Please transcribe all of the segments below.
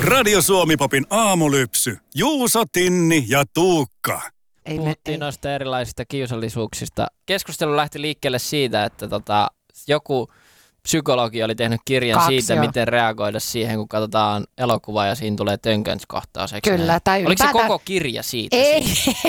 Radio Suomi-popin aamulypsy. Juuso, Tinni ja Tuukka. Puhuttiin noista erilaisista kiusallisuuksista. Keskustelu lähti liikkeelle siitä, että joku psykologi oli tehnyt kirjan siitä, miten reagoida siihen, kun katsotaan elokuvaa ja siinä tulee tönkönskohtaus. Kyllä. Oliko se koko kirja siitä? Ei.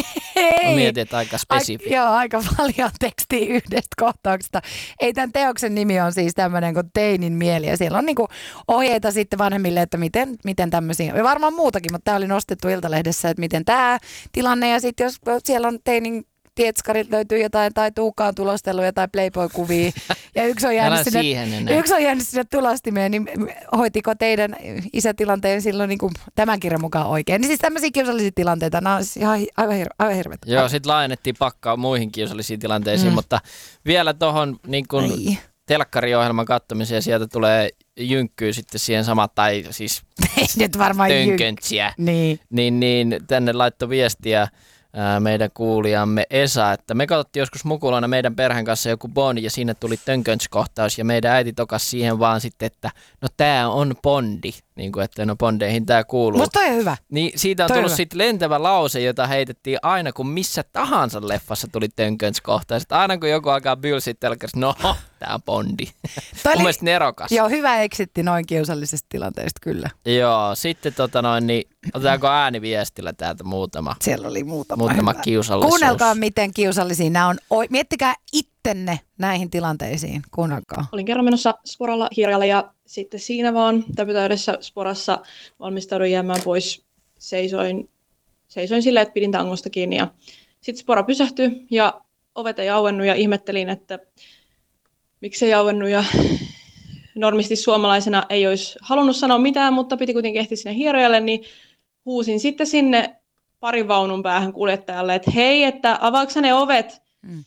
Mä mietin, että aika spesifi. Joo, aika paljon tekstiä yhdestä kohtauksesta. Ei, tämän teoksen nimi on siis tämmöinen kuin Teinin mieli. Ja siellä on niinku ohjeita sitten vanhemmille, että miten tämmöisiä, ja varmaan muutakin, mutta tämä oli nostettu Iltalehdessä, että miten tämä tilanne. Ja sitten jos siellä on teinin tietskarit löytyy jotain, tai Tuukka on tulostellut jotain Playboy-kuvia, ja yksi on jäänyt sinne tulostimeen, niin hoitiko teidän isätilanteen silloin niin kuin tämän kirjan mukaan oikein? Niin siis tämmöisiä kiusallisia tilanteita, nämä on siis aivan hirveät. Joo, sitten laajennettiin pakkaa muihin kiusallisiin tilanteisiin, mutta vielä tuohon niin kuin telkkariohjelman katsomiseen, sieltä tulee jynkkyy sitten siihen samaan, tai siis tönköntsiä, niin tänne laittoi viestiä meidän kuulijamme Esa, että me katsottiin joskus mukulana meidän perheen kanssa joku Bond ja sinne tuli tönkönskohtaus ja meidän äiti tokas siihen vaan sitten, että no tää on Bondi, niin kuin että no Bondeihin tää kuuluu. Musta toi on hyvä. Niin siitä on tullut sitten lentävä lause, jota heitettiin aina kun missä tahansa leffassa tuli tönkönskohtaus. Aina kun joku alkaa bylsiä telkkarissa, no tää on Bondi. Mun mielestä nerokas. Joo, hyvä eksitti noin kiusallisesta tilanteesta kyllä. Joo, sitten niin otetaanko ääniviestillä täältä muutama? Siellä oli muutama kiusallisuus. Kuunnelkaa, miten kiusallisia nämä on. Miettikää ittenne näihin tilanteisiin. Kuunnelkaa. Olin kerran menossa sporalla kirjalle ja sitten siinä vaan täpytäydessä sporassa valmistauduin jäämään pois. Seisoin silleen, että pidin tangosta kiinni ja sitten spora pysähtyi ja ovet ei auennut ja ihmettelin, että miksi ei auennut ja normisti suomalaisena ei olisi halunnut sanoa mitään, mutta piti kuitenkin ehtiä sinne hierojalle, niin huusin sitten sinne parin vaunun päähän kuljettajalle, että hei, että avaatko ne ovet?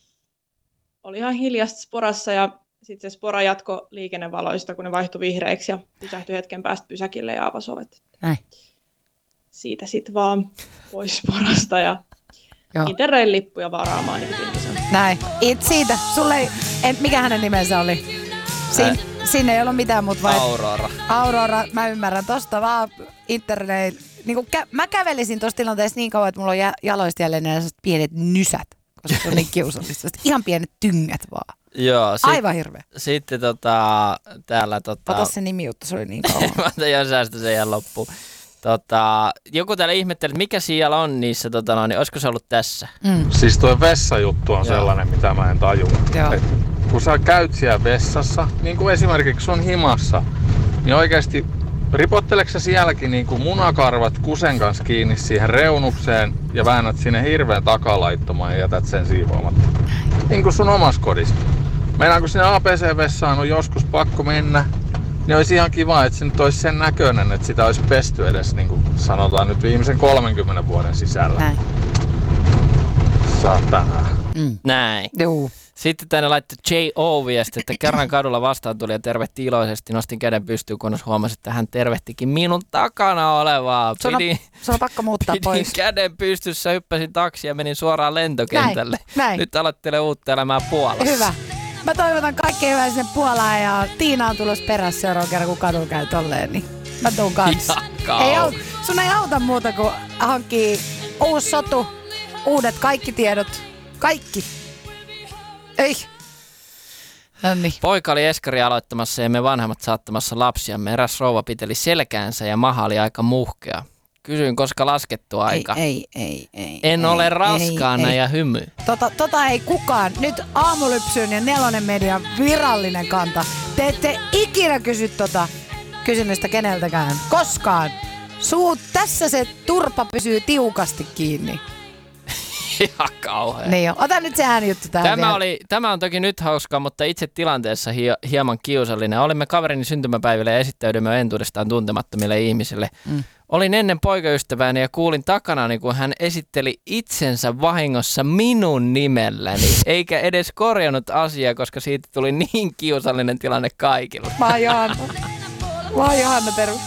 Oli ihan hiljasta sporassa ja sitten se spora jatkoi liikennevaloista, kun ne vaihtui vihreiksi ja pysähtyi hetken päästä pysäkille ja avasi ovet. Näin. Siitä sitten vaan pois sporasta ja Interrail lippuja varaamaan. Näin. Siitä. Mikä hänen nimensä oli? Siinä ei ollut mitään muuta vai? Aurora, mä ymmärrän. Tosta vaan Interrail. Niin mä kävelisin tuossa tilanteessa niin kauan, että mulla on jaloista jälleen sellaiset pienet nysät, koska se on niin kiusallista. Ihan pienet tyngät vaan. Joo, aivan hirveä. Sitten täällä ota se nimi juttu, se oli niin kauan. Mä otan jossain sen jään loppuun. Joku täällä ihmetteli, että mikä siellä on niissä, niin olisiko se ollut tässä? Siis tuo vessajuttu on sellainen, mitä mä en tajua. Kun sä käyt siellä vessassa, niin kuin esimerkiksi sun himassa, niin oikeasti ripotteleeko sä sielläkin niin kuin munakarvat kusen kanssa kiinni siihen reunukseen ja väännät sinne hirveän takalaittomaan ja jätät sen siivoamatta? Niin kuin sun omassa kodissa. Meinaanko sinne APC-vessaan on joskus pakko mennä, niin olisi ihan kiva, että se nyt olisi sen näköinen, että sitä olisi pesty edes, niin kuin sanotaan nyt viimeisen 30 vuoden sisällä. Näin. Saatana. Näin. Joo. Sitten tänne laittoi J.O. viesti, että kerran kadulla vastaan tuli ja tervehti iloisesti. Nostin käden pystyyn, kunnes huomasin, että hän tervehtikin minun takana olevaa. Se on pakko muuttaa pois. Pidin käden pystyssä, hyppäsin taksi ja menin suoraan lentokentälle. Näin. Nyt aloittelen uutta elämää Puolassa. Hyvä. Mä toivotan kaikkea hyvää sinne Puolaan ja Tiina on tulossa perässä seuraavan kerran, kun kadulla käy tolleen. Niin mä tuun kanssa. Sun ei auta muuta kuin hankkii uusi sotu, uudet kaikki tiedot. Kaikki. Ei. Noniin. Poika oli eskari aloittamassa ja me vanhemmat saattamassa lapsia. Eräs rouva piteli selkäänsä ja maha oli aika muhkea. Kysyin, koska laskettu aika. En ole raskaana ja hymy. Tota ei kukaan. Nyt Aamulypsyn ja Nelonen Median virallinen kanta. Te ette ikinä kysy kysymystä keneltäkään. Koskaan. Tässä se turpa pysyy tiukasti kiinni. Ihan kauhea. Niin ota nyt se äänijuttu tähän Tämä on toki nyt hauskaa, mutta itse tilanteessa hieman kiusallinen. Olimme kaverini syntymäpäiville ja esittäydymme entuudestaan tuntemattomille ihmisille. Olin ennen poikaystävääni ja kuulin takanani, kun hän esitteli itsensä vahingossa minun nimelläni, eikä edes korjannut asiaa, koska siitä tuli niin kiusallinen tilanne kaikille. Mä oon Johanna, terve.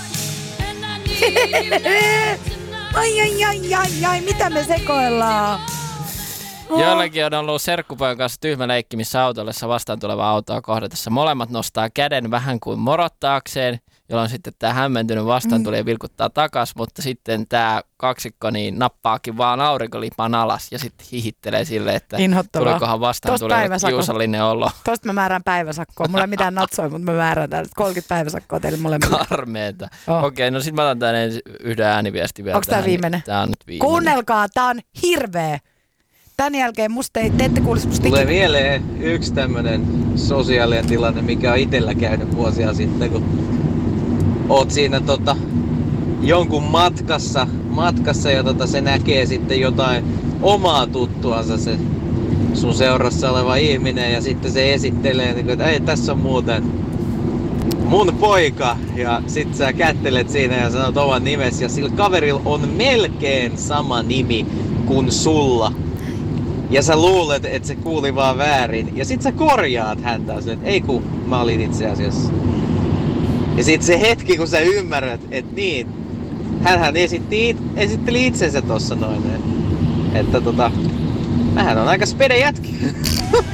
Ai, mitä me sekoillaan? Joillakin on ollut serkkupojan kanssa tyhmä leikki, missä autollessa vastaan tuleva autoa kohdatessa. Molemmat nostaa käden vähän kuin morottaakseen. jolloin sitten tämä hämmentynyt vastaan tuli ja vilkuttaa takas, mutta sitten tämä kaksikko niin nappaakin vaan aurinkolipan alas ja sitten hihittelee silleen, että tulikohan vastaan, tulee kiusallinen olo. Tosta mä määrään päiväsakkoa. Mulla ei mitään natsoja, mutta mä määrään täältä 30 päiväsakkoa teille molemmille. Karmeeta. Okei, no sit mä otan tänne yhden ääniviesti vielä. Onko tää viimeinen? Tää on nyt viimeinen. Kuunnelkaa, tää on hirveä. Tän jälkeen te ette kuulisi musta tulee mieleen yksi tämmönen sosiaalinen tilanne, mikä on itellä käynyt vuosia sitten, kun oot siinä jonkun matkassa ja se näkee sitten jotain omaa tuttuansa se sun seurassa oleva ihminen ja sitten se esittelee, että ei tässä on muuten mun poika ja sit sä kättelet siinä ja sanot oman nimesi ja sillä kaverilla on melkein sama nimi kuin sulla. Ja sä luulet, että se kuuli vaan väärin. Ja sit sä korjaat häntä että ei kun mä olin itse asiassa. Ja sit se hetki, kun sä ymmärrät, että niin, hänhän esitteli itsensä tossa noin. Että mähän on aika spede jätki.